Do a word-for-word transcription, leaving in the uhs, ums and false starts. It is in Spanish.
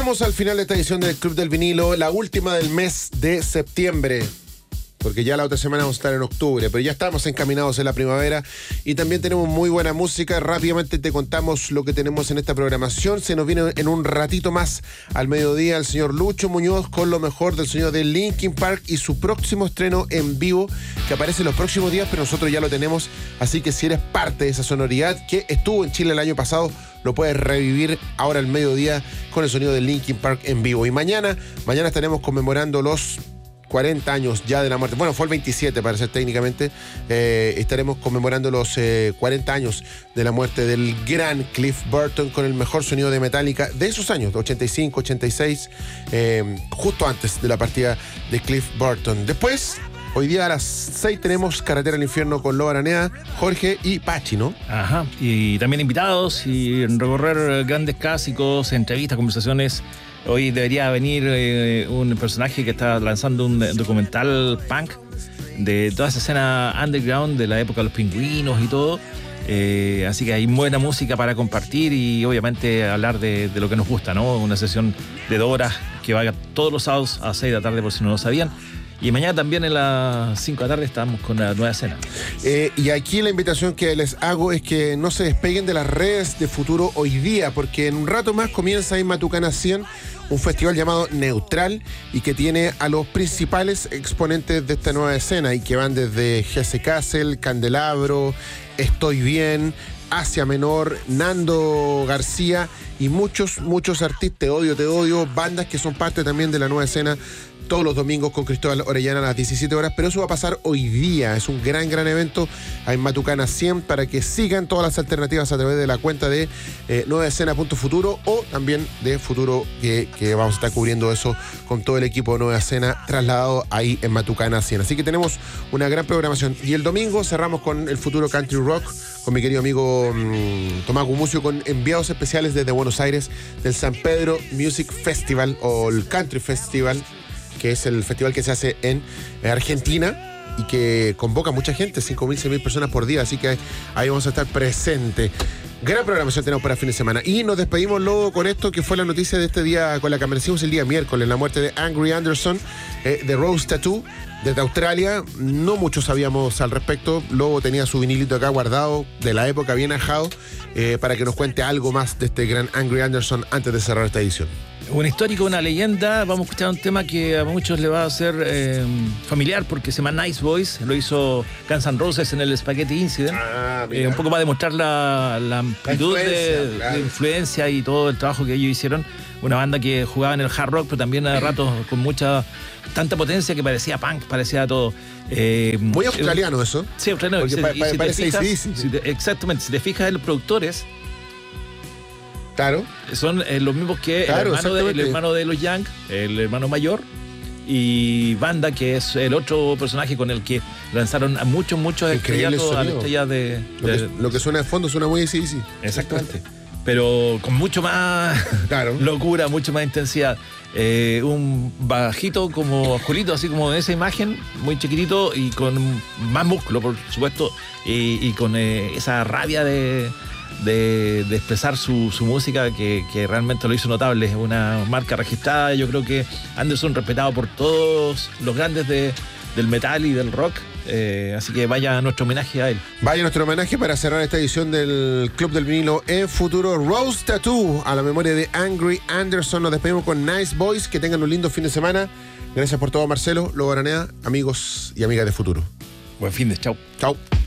Llegamos al final de esta edición del Club del Vinilo, la última del mes de septiembre, porque ya la otra semana vamos a estar en octubre, pero ya estamos encaminados en la primavera y también tenemos muy buena música. Rápidamente te contamos lo que tenemos en esta programación. Se nos viene en un ratito más al mediodía el señor Lucho Muñoz con lo mejor del sonido de Linkin Park y su próximo estreno en vivo que aparece los próximos días, pero nosotros ya lo tenemos, así que si eres parte de esa sonoridad que estuvo en Chile el año pasado, lo puedes revivir ahora al mediodía con el sonido de Linkin Park en vivo. Y mañana, mañana estaremos conmemorando los cuarenta años ya de la muerte. Bueno, fue el veintisiete para ser técnicamente. Eh, estaremos conmemorando los eh, cuarenta años de la muerte del gran Cliff Burton con el mejor sonido de Metallica de esos años, ochenta y cinco, ochenta y seis, eh, justo antes de la partida de Cliff Burton. Después, hoy día a las seis tenemos Carretera al Infierno con Loba Aranea, Jorge y Pachi, ¿no? Ajá, y también invitados y recorrer grandes clásicos, entrevistas, conversaciones. Hoy debería venir eh, un personaje que está lanzando un documental punk de toda esa escena underground de la época de los Pingüinos y todo. Eh, así que hay buena música para compartir y obviamente hablar de, de lo que nos gusta, ¿no? Una sesión de dos horas que va todos los sábados a seis de la tarde, por si no lo sabían. Y mañana también en las cinco de la tarde estamos con la nueva escena. Eh, y aquí la invitación que les hago es que no se despeguen de las redes de Futuro hoy día, porque en un rato más comienza en Matucana cien un festival llamado Neutral y que tiene a los principales exponentes de esta nueva escena y que van desde Jesse Castle, Candelabro, Estoy Bien, Asia Menor, Nando García y muchos, muchos artistas. Te odio, te odio, bandas que son parte también de la nueva escena. Todos los domingos con Cristóbal Orellana a las diecisiete horas, pero eso va a pasar hoy día. Es un gran, gran evento en Matucana cien para que sigan todas las alternativas a través de la cuenta de eh, nueva escena punto futuro o también de Futuro, que, que vamos a estar cubriendo eso con todo el equipo de Nueva Escena trasladado ahí en Matucana cien. Así que tenemos una gran programación. Y el domingo cerramos con el Futuro Country Rock, con mi querido amigo mmm, Tomás Gumucio, con enviados especiales desde Buenos Aires del San Pedro Music Festival o el Country Festival, que es el festival que se hace en Argentina y que convoca a mucha gente, cinco mil, seis mil personas por día, así que ahí vamos a estar presentes. Gran programación tenemos para fin de semana. Y nos despedimos, Lobo, con esto que fue la noticia de este día, con la que amanecimos el día miércoles, la muerte de Angry Anderson, eh, de Rose Tattoo, desde Australia. No mucho sabíamos al respecto. Lobo tenía su vinilito acá guardado, de la época bien ajado, eh, para que nos cuente algo más de este gran Angry Anderson antes de cerrar esta edición. Un histórico, una leyenda. Vamos a escuchar un tema que a muchos le va a ser eh, familiar porque se llama Nice Boys. Lo hizo Guns N' Roses en el Spaghetti Incident. Ah, eh, un poco para demostrar la, la amplitud la influencia, de, claro. de influencia y todo el trabajo que ellos hicieron. Una banda que jugaba en el hard rock, pero también a ratos con mucha, tanta potencia que parecía punk, parecía todo. Eh, Muy australiano eso. Sí, australiano. Porque Y pa, si, pa, y si parece te fijas, easy, si te, exactamente, si te fijas en los productores, claro, son eh, los mismos que claro, el, hermano de, el hermano de los Young, el hermano mayor, y Banda, que es el otro personaje con el que lanzaron a muchos, muchos estrellatos a las estrellas de... Lo, de que, lo que suena de fondo suena muy easy, easy. Exactamente. Pero con mucho más claro. locura, mucho más intensidad. Eh, un bajito como Julito, así como de esa imagen, muy chiquitito y con más músculo, por supuesto, y, y con eh, esa rabia de... De, de expresar su, su música que, que realmente lo hizo notable. Es una marca registrada. Yo creo que Anderson respetado por todos los grandes de, del metal y del rock. Eh, así que vaya nuestro homenaje a él. Vaya nuestro homenaje para cerrar esta edición del Club del Vinilo en Futuro. Rose Tattoo a la memoria de Angry Anderson. Nos despedimos con Nice Boys. Que tengan un lindo fin de semana. Gracias por todo, Marcelo, Lobo Aranea, amigos y amigas de Futuro. Buen fin de chau. Chau.